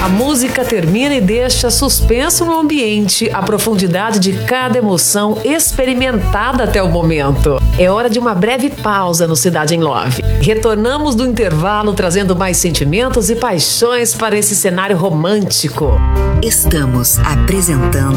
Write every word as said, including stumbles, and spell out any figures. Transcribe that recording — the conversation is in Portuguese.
A música termina e deixa suspenso no ambiente a profundidade de cada emoção experimentada até o momento. É hora de uma breve pausa no Cidade em Love. Retornamos do intervalo trazendo mais sentimentos e paixões para esse cenário romântico. Estamos apresentando